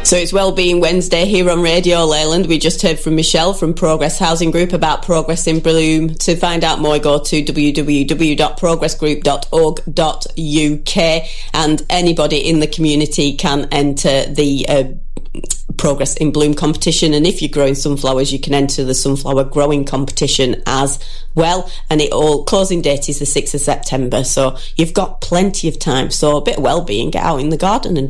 So it's Wellbeing Wednesday here on Radio Leyland. We just heard from Michelle from Progress Housing Group about Progress in Bloom. To find out more, go to www.progressgroup.org.uk, and anybody in the community can enter the Progress in Bloom competition. And if you're growing sunflowers, you can enter the sunflower growing competition as well. And closing date is the 6th of September, so you've got plenty of time. So a bit of wellbeing, get out in the garden and